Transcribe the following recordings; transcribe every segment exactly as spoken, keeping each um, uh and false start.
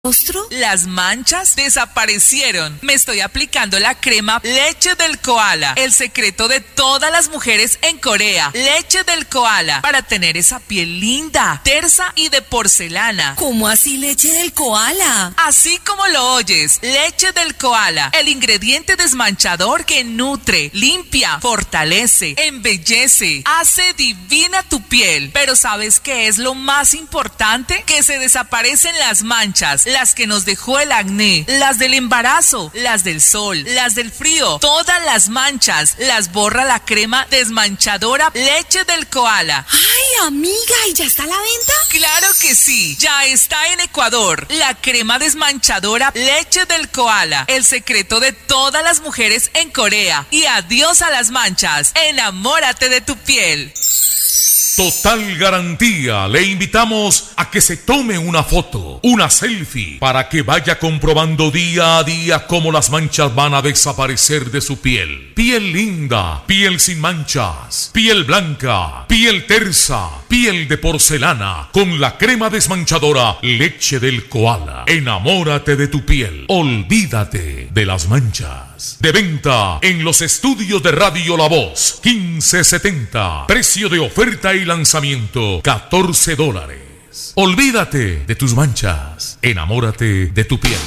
rostro? Las manchas desaparecieron. Me estoy aplicando la crema Leche del Koala, el secreto de todas las mujeres en Corea. Leche del Koala, para tener esa piel linda, tersa y de porcelana. ¿Cómo así leche del koala? Así como lo oyes, Leche del Koala, el ingrediente desmanchador que nutre, limpia, fortalece, embellece, hace divina tu piel. Pero ¿sabes qué es lo más importante? Que se desaparecen las manchas, las que nos dejó el acné, las del embarazo, las del sol, las del frío, todas las manchas las borra la crema desmanchadora Leche del Koala. Ay, amiga, ¿y ya está a la venta? Claro que sí, ya está en Ecuador. La crema desmanchadora Leche del Koala, el secreto de todas las mujeres en Corea. Y adiós a las manchas, enamórate de tu piel. Total Garantía le invitamos a que se tome una foto, una selfie, para que vaya comprobando día a día cómo las manchas van a desaparecer de su piel. Piel linda, piel sin manchas, piel blanca, piel tersa, piel de porcelana, con la crema desmanchadora Leche del Koala. Enamórate de tu piel, olvídate de las manchas. De venta en los estudios de Radio La Voz, quince setenta. Precio de oferta y lanzamiento, catorce dólares. Olvídate de tus manchas, enamórate de tu piel.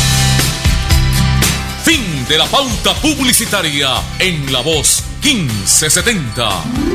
Fin de la pauta publicitaria en La Voz quince setenta.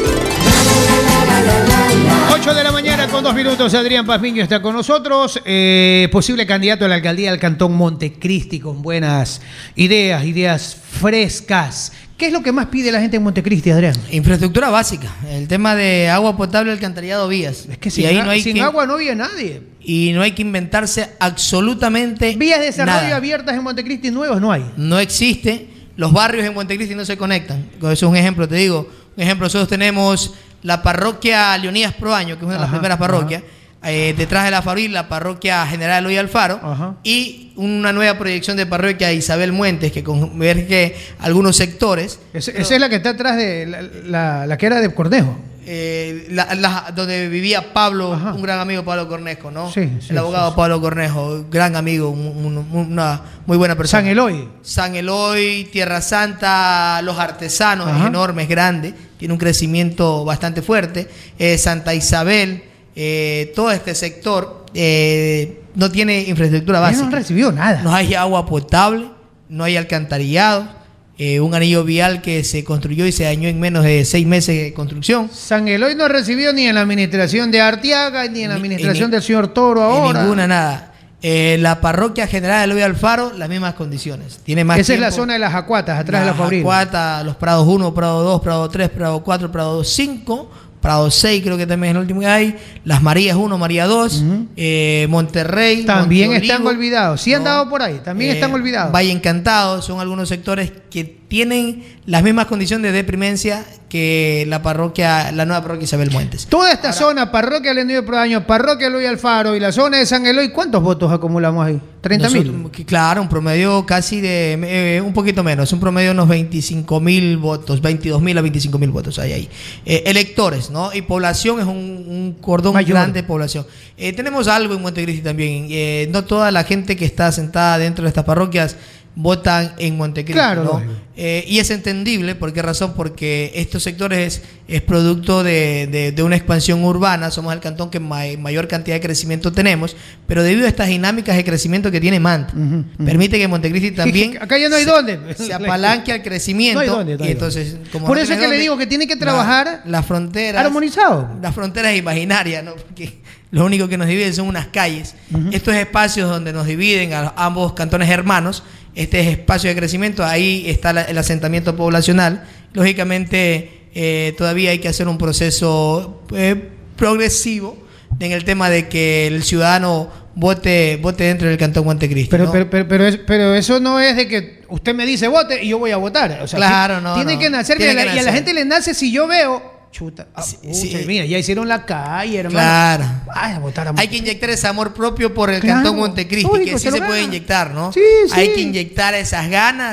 ocho de la mañana con dos minutos. Adrián Pazmiño está con nosotros, eh, posible candidato a la alcaldía del Cantón Montecristi, con buenas ideas, ideas frescas. ¿Qué es lo que más pide la gente en Montecristi, Adrián? Infraestructura básica, el tema de agua potable, alcantarillado, vías. Es que sin, y ahí a, no hay sin que, agua no había nadie. Y no hay que inventarse absolutamente vías de desarrollo nada. Abiertas en Montecristi nuevas no hay. No existe. Los barrios en Montecristi no se conectan. Eso es un ejemplo, te digo. Un ejemplo, nosotros tenemos la parroquia Leonidas Proaño, que es una de las ajá, primeras parroquias. Eh, detrás de la Fabril, la parroquia General Eloy Alfaro, ajá, y una nueva proyección de parroquia Isabel Muentes, que converge algunos sectores. Es, pero, esa es la que está atrás de la, la, la que era de Cornejo. Eh, la, la, donde vivía Pablo, ajá, un gran amigo, Pablo Cornejo, ¿no? Sí, sí, el abogado sí, sí. Pablo Cornejo, gran amigo, un, un, una muy buena persona. San Eloy. San Eloy, Tierra Santa, Los Artesanos, ajá, es enorme, es grande, tiene un crecimiento bastante fuerte. Eh, Santa Isabel. Eh, todo este sector eh, no tiene infraestructura básica. No recibió nada. No hay agua potable, no hay alcantarillado, eh, un anillo vial que se construyó y se dañó en menos de seis meses de construcción. San Eloy no recibió ni en la administración de Arteaga, ni en la administración ni, del señor Toro ahora. Ninguna, nada. Eh, la parroquia General Eloy Alfaro, las mismas condiciones. Tiene más Esa tiempo. es la zona de las Acuatas, atrás la de la Fabril. Acuata, los Prados uno, Prado dos, Prado tres, Prado cuatro, Prado cinco... Prado seis creo que también es el último que hay, Las Marías uno, María dos, uh-huh, eh, Monterrey, también Monteolivo, están olvidados, sí han no, dado por ahí, también eh, están olvidados. Valle Encantado, son algunos sectores que tienen las mismas condiciones de deprimencia que la parroquia, la nueva parroquia Isabel Muentes. Toda esta Ahora, zona, parroquia Leonidas Proaño, parroquia Eloy Alfaro y la zona de San Eloy, ¿cuántos votos acumulamos ahí? ¿treinta mil? Claro, un promedio casi de, eh, un poquito menos, un promedio de unos veinticinco mil votos, veintidós mil a veinticinco mil votos hay ahí. Eh, electores, ¿no? Y población es un, un cordón mayor, grande de población. Eh, tenemos algo en Montecristi también, eh, no toda la gente que está sentada dentro de estas parroquias votan en Montecristi, claro, ¿no? Eh, y es entendible. ¿Por qué razón? Porque estos sectores es, es producto de, de, de una expansión urbana. Somos el cantón que may, mayor cantidad de crecimiento tenemos, pero debido a estas dinámicas de crecimiento que tiene Manta, uh-huh, uh-huh, permite que Montecristi también acá ya no hay se, dónde se apalanque al crecimiento. No hay dónde, no hay y entonces, dónde. como por no eso es que dónde, le digo que tiene que trabajar las la fronteras armonizado. Las fronteras imaginarias, ¿no? Porque lo único que nos divide son unas calles. Uh-huh. Estos espacios donde nos dividen a ambos cantones hermanos, este es espacio de crecimiento, ahí está la, el asentamiento poblacional. Lógicamente, eh, todavía hay que hacer un proceso eh, progresivo en el tema de que el ciudadano vote vote dentro del Cantón Montecristi. Pero, ¿no? pero, pero, pero, es, pero eso no es de que usted me dice vote y yo voy a votar. O sea, claro, no. Tiene no. que nacer, tiene que que la, nacer. y a la gente le nace si yo veo. Chuta, ah, sí, pucha, sí. Mira, ya hicieron la calle, hermano. Claro. Ay, a votar a Hay que inyectar ese amor propio por el claro. Cantón Montecristi, Uy, que pues sí se se lo puede gana. inyectar, ¿no? Sí, sí. Hay que inyectar esas ganas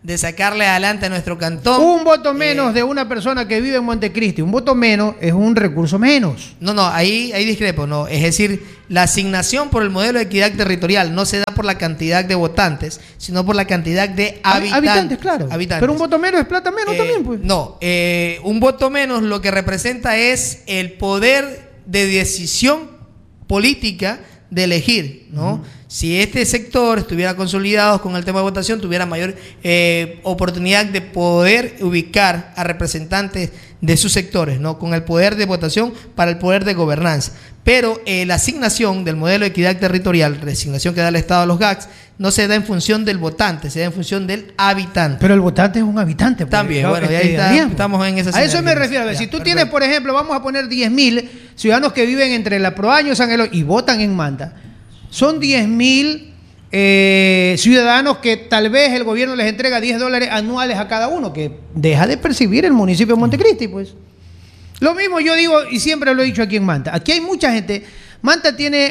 de sacarle adelante a nuestro cantón. Un voto menos eh, de una persona que vive en Montecristi, un voto menos es un recurso menos. No, no, ahí, ahí discrepo, no. Es decir, la asignación por el modelo de equidad territorial no se da por la cantidad de votantes, sino por la cantidad de habitantes. Habitantes, claro. Habitantes. Pero un voto menos es plata menos Eh, también, pues. No, eh, un voto menos lo que representa es el poder de decisión política de elegir, ¿no? Uh-huh. Si este sector estuviera consolidado con el tema de votación, tuviera mayor eh, oportunidad de poder ubicar a representantes de sus sectores, ¿no? Con el poder de votación para el poder de gobernanza. Pero eh, la asignación del modelo de equidad territorial, la asignación que da el Estado a los G A Cs, no se da en función del votante, se da en función del habitante. Pero el votante es un habitante. También, ¿no? Bueno, y ahí está, estamos en esa. A eso me refiero. A ver, ya, si tú perfecto. tienes, por ejemplo, vamos a poner diez mil ciudadanos que viven entre La Proaño y San Eloy y votan en Manta, son diez mil eh, ciudadanos que tal vez el gobierno les entrega diez dólares anuales a cada uno, que deja de percibir el municipio de Montecristi, pues. Lo mismo yo digo, y siempre lo he dicho aquí en Manta. Aquí hay mucha gente. Manta tiene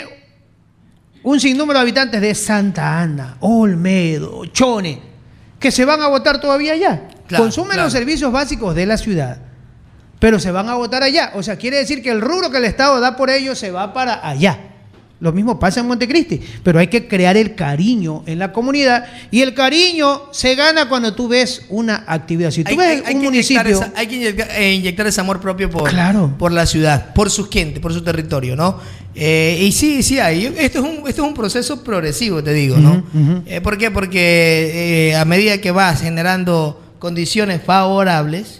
un sinnúmero de habitantes de Santa Ana, Olmedo, Chone, que se van a votar todavía allá. Claro, Consumen claro. los servicios básicos de la ciudad, pero se van a votar allá. O sea, quiere decir que el rubro que el Estado da por ellos se va para allá. Lo mismo pasa en Montecristi, pero hay que crear el cariño en la comunidad, y el cariño se gana cuando tú ves una actividad. Si tú hay, ves hay, un hay municipio... Esa, hay que inyectar, eh, inyectar ese amor propio por, claro. por la ciudad, por su gente, por su territorio, ¿no? Eh, y sí, sí hay. Esto es un, esto es un proceso progresivo, te digo, ¿no? Uh-huh, uh-huh. Eh, ¿Por qué? Porque eh, a medida que vas generando condiciones favorables,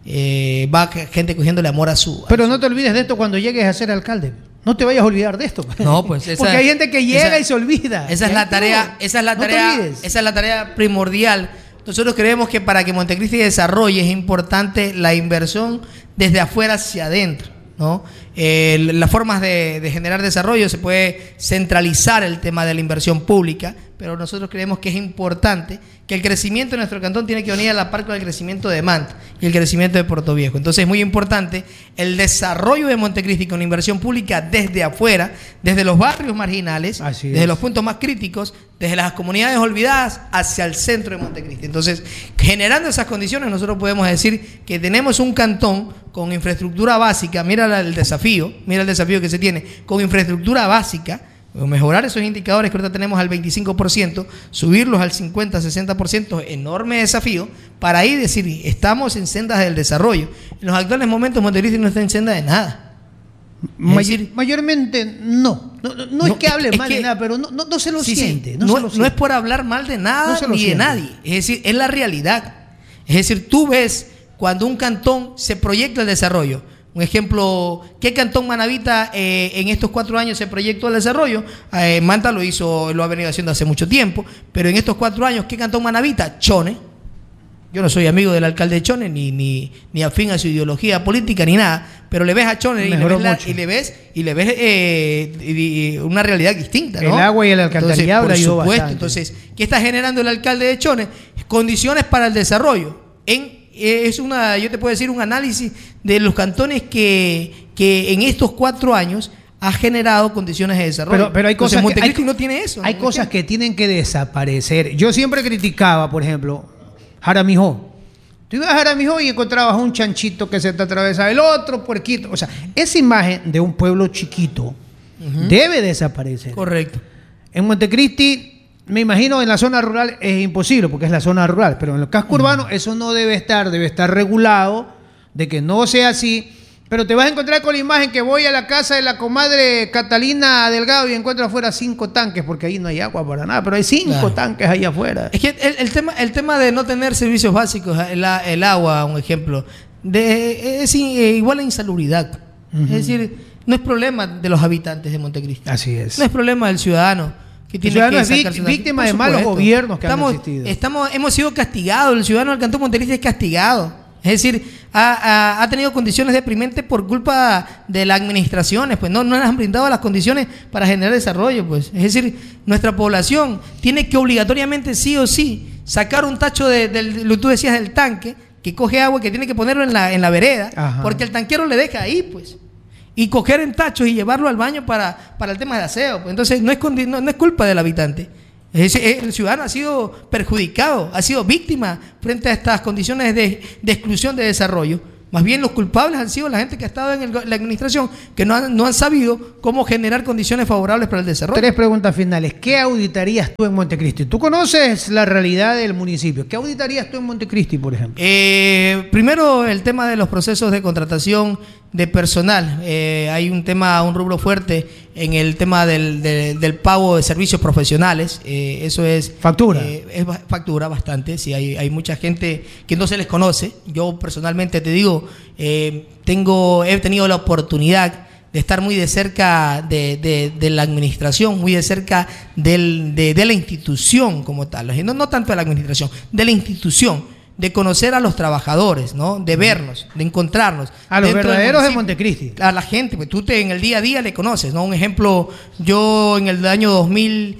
eh, va gente cogiéndole amor a su... A pero su... no te olvides de esto cuando llegues a ser alcalde. No te vayas a olvidar de esto. No, pues esa, porque hay gente que llega esa, y se olvida. Esa es la tarea, esa es la tarea, no esa es la tarea primordial. Nosotros creemos que para que Montecristi desarrolle es importante la inversión desde afuera hacia adentro, ¿no? Eh, las formas de, de generar desarrollo, se puede centralizar el tema de la inversión pública, pero nosotros creemos que es importante que el crecimiento de nuestro cantón tiene que venir a la par con el crecimiento de Manta y el crecimiento de Puerto Viejo. Entonces es muy importante el desarrollo de Montecristi con inversión pública desde afuera, desde los barrios marginales, Así desde es. los puntos más críticos, desde las comunidades olvidadas hacia el centro de Montecristi. Entonces, generando esas condiciones, nosotros podemos decir que tenemos un cantón con infraestructura básica. Mira el desafío, mira el desafío que se tiene con infraestructura básica. Mejorar esos indicadores que ahorita tenemos al veinticinco por ciento, subirlos al cincuenta, sesenta por ciento, enorme desafío, para ahí decir, estamos en sendas del desarrollo. En los actuales momentos Montecristi no está en senda de nada. May decir, mayormente no. No, no, no es que hable es mal que, de nada, pero no, no, no se lo sí, siente. Sí. No, no, se lo no siente. es por hablar mal de nada no ni siente. de nadie. Es decir, es la realidad. Es decir, tú ves cuando un cantón se proyecta el desarrollo. Un ejemplo, ¿qué cantón Manavita eh, en estos cuatro años se proyectó el desarrollo? Eh, Manta lo hizo, lo ha venido haciendo hace mucho tiempo, pero en estos cuatro años, ¿qué cantón Manavita? Chone. Yo no soy amigo del alcalde de Chone, ni, ni, ni afín a su ideología política, ni nada, pero le ves a Chone y le ves, la, y le ves, y le ves eh, y, y una realidad distinta, ¿no? El agua y el alcantarillado le ayudó bastante. Entonces, ¿qué está generando el alcalde de Chone? Condiciones para el desarrollo. En Es una, yo te puedo decir, un análisis de los cantones que, que en estos cuatro años ha generado condiciones de desarrollo. Pero, pero hay cosas Entonces, que, hay, no tiene eso. Hay ¿no? cosas que tienen que desaparecer. Yo siempre criticaba, por ejemplo, Jaramijó. Tú ibas a Jaramijó y encontrabas un chanchito que se te atravesaba, el otro puerquito. O sea, esa imagen de un pueblo chiquito uh-huh. debe desaparecer. Correcto. En Montecristi, me imagino en la zona rural es imposible porque es la zona rural, pero en los cascos uh-huh. urbanos eso no debe estar, debe estar regulado, de que no sea así. Pero te vas a encontrar con la imagen que voy a la casa de la comadre Catalina Delgado y encuentro afuera cinco tanques, porque ahí no hay agua para nada, pero hay cinco claro. tanques ahí afuera. Es que el, el, tema, el tema de no tener servicios básicos, el, el agua, un ejemplo, de, es igual a insalubridad. Uh-huh. Es decir, no es problema de los habitantes de Montecristi. Así es. No es problema del ciudadano. Que tiene el ciudadano que es víctima de malos gobiernos que estamos, han existido. Estamos, hemos sido castigados, el ciudadano del Cantón Montecristi es castigado. Es decir, ha, ha, ha tenido condiciones deprimentes por culpa de las administraciones, pues no, no les han brindado las condiciones para generar desarrollo, pues. Es decir, nuestra población tiene que obligatoriamente, sí o sí, sacar un tacho de, de, de lo que tú decías del tanque, que coge agua, que tiene que ponerlo en la, en la vereda, Ajá. porque el tanquero le deja ahí, pues. Y coger en tachos y llevarlo al baño para, para el tema de aseo. Pues. Entonces, no es, no, no es culpa del habitante. Es decir, el ciudadano ha sido perjudicado, ha sido víctima frente a estas condiciones de, de exclusión de desarrollo. Más bien los culpables han sido la gente que ha estado en, el, en la administración, que no han, no han sabido cómo generar condiciones favorables para el desarrollo. Tres preguntas finales. ¿Qué auditarías tú en Montecristi? Tú conoces la realidad del municipio. ¿Qué auditarías tú en Montecristi, por ejemplo? Eh, primero, el tema de los procesos de contratación de personal. Eh, hay un tema, un rubro fuerte en el tema del, de, del pago de servicios profesionales. Eh, eso es... ¿Factura? Eh, es factura bastante. Sí, hay, hay mucha gente que no se les conoce. Yo personalmente te digo, eh, tengo, he tenido la oportunidad de estar muy de cerca de, de, de la administración, muy de cerca del, de, de la institución como tal. No, no tanto de la administración, de la institución. De conocer a los trabajadores, ¿no? De vernos, de encontrarnos. A los verdaderos de Montecristi. A la gente, pues tú te, en el día a día le conoces, ¿no? Un ejemplo, yo en el año dos mil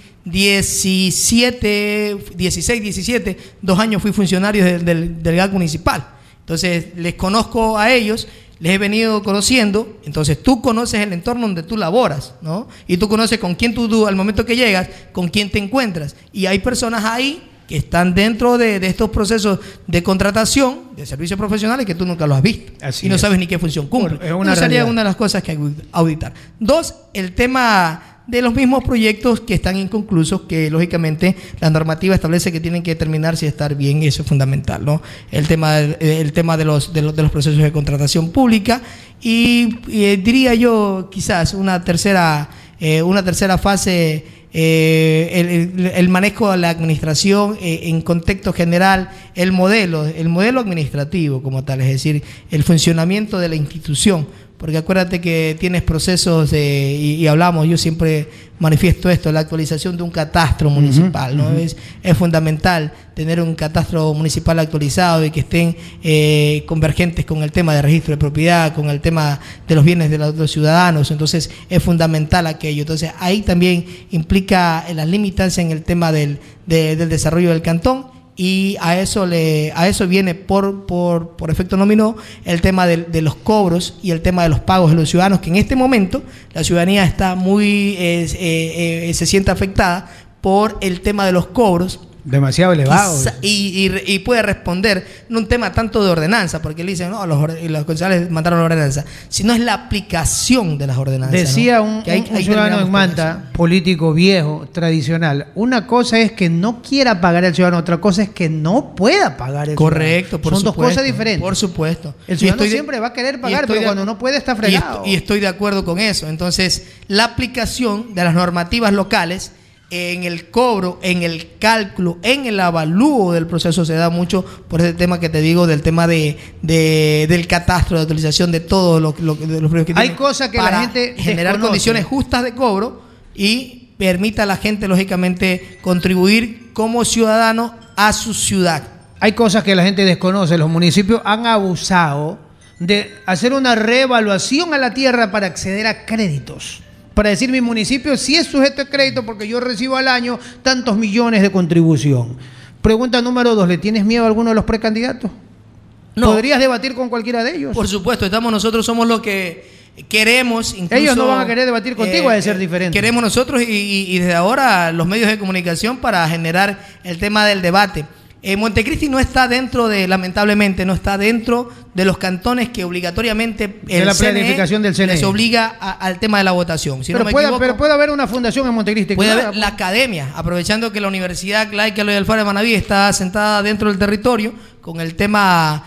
diecisiete, dieciséis, diecisiete, dos años fui funcionario del, del, del G A C municipal. Entonces, les conozco a ellos, les he venido conociendo, entonces tú conoces el entorno donde tú laboras, ¿no? Y tú conoces con quién tú, tú al momento que llegas, con quién te encuentras. Y hay personas ahí que están dentro de, de estos procesos de contratación de servicios profesionales que tú nunca los has visto. Así y no es. Sabes ni qué función cumple. Bueno, es una Esa sería una de las cosas que hay que auditar. Dos, el tema de los mismos proyectos que están inconclusos, que lógicamente la normativa establece que tienen que terminarse y estar bien, y eso es fundamental, ¿no? El tema, el tema de los, de los, de los procesos de contratación pública y, y eh, diría yo quizás una tercera, eh, una tercera fase. Eh, el, el manejo de la administración eh, en contexto general, el modelo, el modelo administrativo como tal, es decir, el funcionamiento de la institución, porque acuérdate que tienes procesos de, y, y hablamos, yo siempre manifiesto esto, la actualización de un catastro municipal, uh-huh, ¿no? Uh-huh. Es, es fundamental tener un catastro municipal actualizado y que estén eh, convergentes con el tema de registro de propiedad, con el tema de los bienes de los, de los ciudadanos. Entonces es fundamental aquello. Entonces ahí también implica las limitancias en el tema del, de, del desarrollo del cantón. Y a eso le a eso viene por por, por efecto dominó el tema de, de los cobros y el tema de los pagos de los ciudadanos, que en este momento la ciudadanía está muy eh, eh, eh, se siente afectada por el tema de los cobros. Demasiado elevado. Y, y, y puede responder no un tema tanto de ordenanza, porque le dicen, no, los, los concejales mandaron la ordenanza, sino es la aplicación de las ordenanzas. Decía, ¿no? un, que hay, un, un ciudadano en Manta, político viejo, tradicional, una cosa es que no quiera pagar el ciudadano, otra cosa es que no pueda pagar el Correcto, ciudadano. por Son supuesto, dos cosas diferentes. Por supuesto. El ciudadano de, siempre va a querer pagar, pero de, cuando no puede está fregado. Y estoy, y estoy de acuerdo con eso. Entonces, la aplicación de las normativas locales en el cobro, en el cálculo, en el avalúo del proceso se da mucho por ese tema que te digo, del tema de, de del catastro, de utilización de todos lo, lo, de los precios que hay cosas que la gente generar desconoce. Condiciones justas de cobro y permita a la gente lógicamente contribuir como ciudadano a su ciudad. Hay cosas que la gente desconoce. Los municipios han abusado de hacer una reevaluación a la tierra para acceder a créditos. Para decir, mi municipio sí es sujeto de crédito porque yo recibo al año tantos millones de contribución. Pregunta número dos, ¿le tienes miedo a alguno de los precandidatos? No. ¿Podrías debatir con cualquiera de ellos? Por supuesto, estamos nosotros somos los que queremos. Incluso, ellos no van a querer debatir contigo, eh, ha de ser diferente. Queremos nosotros y, y, y desde ahora los medios de comunicación para generar el tema del debate. Eh, Montecristi no está dentro de, lamentablemente, no está dentro de los cantones que obligatoriamente el de la planificación del C N E les obliga a, al tema de la votación. Si pero, no me puede, equivoco, pero puede haber una fundación en Montecristi. Puede haber la academia, aprovechando que la Universidad Laica Eloy Alfaro de Manaví está sentada dentro del territorio con el tema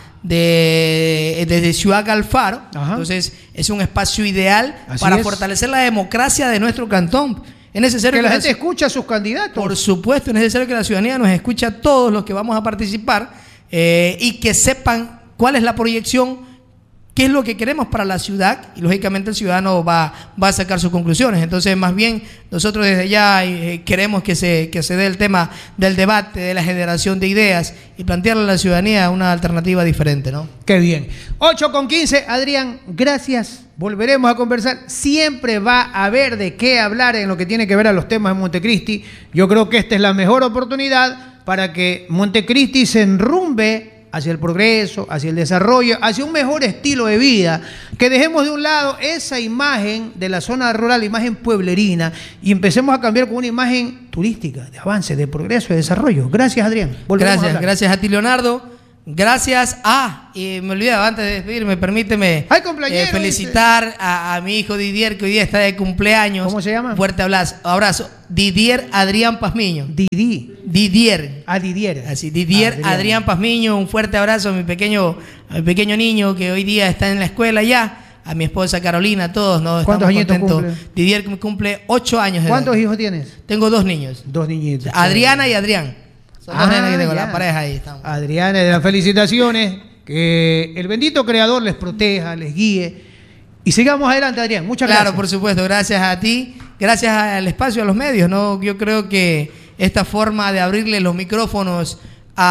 de, de Ciudad Alfaro. Ajá. Entonces es un espacio ideal Así para es. fortalecer la democracia de nuestro cantón. Es necesario que, que la gente escuche a sus candidatos. Por supuesto, es necesario que la ciudadanía nos escuche a todos los que vamos a participar eh, y que sepan cuál es la proyección, qué es lo que queremos para la ciudad, y lógicamente el ciudadano va, va a sacar sus conclusiones. Entonces, más bien, nosotros desde ya eh, queremos que se, que se dé el tema del debate, de la generación de ideas y plantearle a la ciudadanía una alternativa diferente, ¿no? Qué bien. ocho con quince, Adrián, gracias. Volveremos a conversar. Siempre va a haber de qué hablar en lo que tiene que ver a los temas de Montecristi. Yo creo que esta es la mejor oportunidad para que Montecristi se enrumbe hacia el progreso, hacia el desarrollo, hacia un mejor estilo de vida, que dejemos de un lado esa imagen de la zona rural, la imagen pueblerina, y empecemos a cambiar con una imagen turística, de avance, de progreso, de desarrollo. Gracias, Adrián. Volvemos gracias, a gracias a ti, Leonardo. Gracias a, y me olvidaba antes de despedirme, permíteme Ay, cumpleañero, eh, felicitar a, a mi hijo Didier, que hoy día está de cumpleaños. ¿Cómo se llama? Fuerte abrazo, abrazo. Didier Adrián Pazmiño. Didi. Didier. A Didier. Así, Didier Adrián. Adrián Pazmiño, un fuerte abrazo a mi pequeño, a mi pequeño niño que hoy día está en la escuela ya, a mi esposa Carolina, a todos, ¿no? ¿Cuántos Estamos añitos contentos. cumple? Didier cumple, cumple ocho años de ¿Cuántos edad. hijos tienes? Tengo dos niños. Dos niñitos. Adriana y Adrián. Son dos Ah, nenes que tengo, ya. la pareja ahí estamos. Adriana, de las felicitaciones, que el bendito Creador les proteja, les guíe, y sigamos adelante, Adrián. Muchas Claro, gracias. por supuesto, gracias a ti, gracias al espacio, a los medios, ¿no? Yo creo que esta forma de abrirle los micrófonos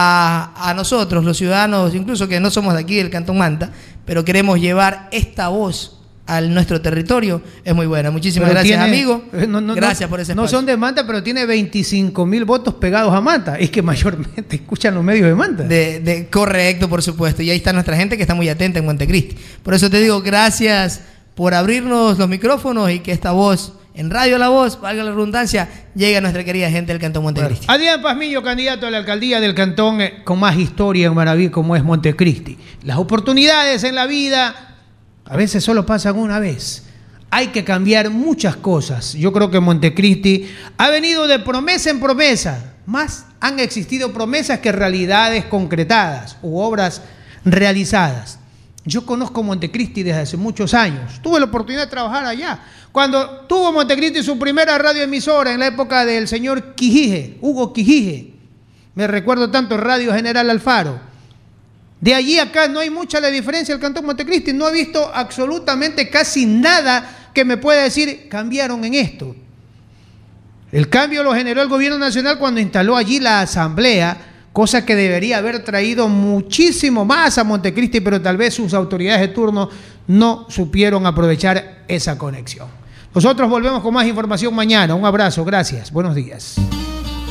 a, a nosotros, los ciudadanos, incluso que no somos de aquí del Cantón Manta, pero queremos llevar esta voz a nuestro territorio, es muy buena. Muchísimas Pero gracias, tiene- amigo. no, no, gracias no, por ese No espacio. son de Manta, pero tiene veinticinco mil votos pegados a Manta. Es que mayormente escuchan los medios de Manta. De, de- correcto, por supuesto. Y ahí está nuestra gente que está muy atenta en Montecristi. Por eso te digo, gracias por abrirnos los micrófonos y que esta voz, en Radio La Voz, valga la redundancia, llegue a nuestra querida gente del Cantón Montecristi. Adrián Pazmiño, candidato a la alcaldía del cantón eh, con más historia en Manaví como es Montecristi. Las oportunidades en la vida a veces solo pasan una vez. Hay que cambiar muchas cosas. Yo creo que Montecristi ha venido de promesa en promesa. Más han existido promesas que realidades concretadas u obras realizadas. Yo conozco Montecristi desde hace muchos años. Tuve la oportunidad de trabajar allá. Cuando tuvo Montecristi su primera radioemisora en la época del señor Quijije, Hugo Quijije. Me recuerdo tanto Radio General Alfaro. De allí a acá no hay mucha la diferencia del Cantón Montecristi. No he visto absolutamente casi nada que me pueda decir cambiaron en esto. El cambio lo generó el gobierno nacional cuando instaló allí la asamblea, cosa que debería haber traído muchísimo más a Montecristi, pero tal vez sus autoridades de turno no supieron aprovechar esa conexión. Nosotros volvemos con más información mañana. Un abrazo, gracias, buenos días.